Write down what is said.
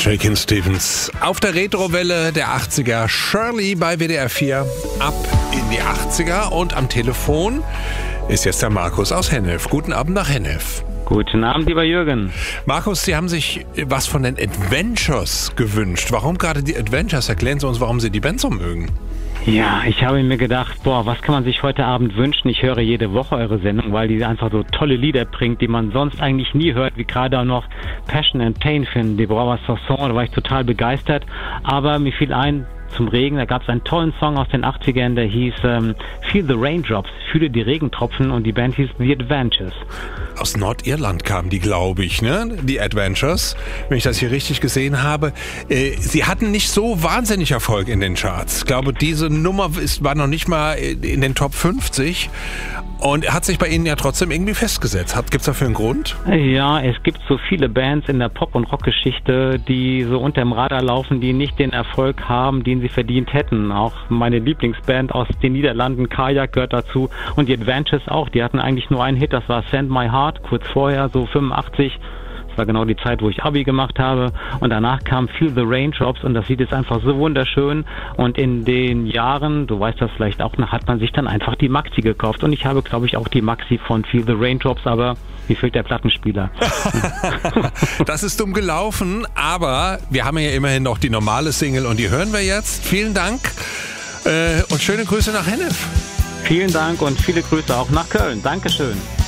Shakin' Stevens auf der Retrowelle der 80er. Shirley bei WDR 4 ab in die 80er. Und am Telefon ist jetzt der Markus aus Hennef. Guten Abend nach Hennef. Guten Abend, lieber Jürgen. Markus, Sie haben sich was von den Adventures gewünscht. Warum gerade die Adventures? Erklären Sie uns, warum Sie die Band so mögen. Ja, ich habe mir gedacht, was kann man sich heute Abend wünschen? Ich höre jede Woche eure Sendung, weil die einfach so tolle Lieder bringt, die man sonst eigentlich nie hört, wie gerade auch noch Passion and Pain finden. Die Brauer Song, da war ich total begeistert. Aber mir fiel ein, zum Regen, da gab es einen tollen Song aus den 80ern, der hieß Feel the Raindrops, fühle die Regentropfen, und die Band hieß The Adventures. Aus Nordirland kamen die, glaube ich, ne? Die Adventures, wenn ich das hier richtig gesehen habe. Sie hatten nicht so wahnsinnig Erfolg in den Charts. Ich glaube, diese Nummer war noch nicht mal in den Top 50 und hat sich bei Ihnen ja trotzdem irgendwie festgesetzt. Gibt es dafür einen Grund? Ja, es gibt so viele Bands in der Pop- und Rockgeschichte, die so unterm Radar laufen, die nicht den Erfolg haben, den sie verdient hätten. Auch meine Lieblingsband aus den Niederlanden, Kajak, gehört dazu, und die Adventures auch. Die hatten eigentlich nur einen Hit, das war Send My Heart, kurz vorher, so 85. Das war genau die Zeit, wo ich Abi gemacht habe, und danach kam Feel the Raindrops, und das Lied ist einfach so wunderschön, und in den Jahren, du weißt das vielleicht auch noch, hat man sich dann einfach die Maxi gekauft, und ich habe, glaube ich, auch die Maxi von Feel the Raindrops, aber mir fehlt der Plattenspieler. Das ist dumm gelaufen, aber wir haben ja immerhin noch die normale Single, und die hören wir jetzt. Vielen Dank und schöne Grüße nach Hennef. Vielen Dank und viele Grüße auch nach Köln. Dankeschön.